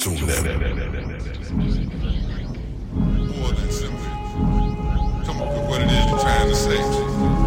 Tune in. More than simply come up with what it is you're trying to say.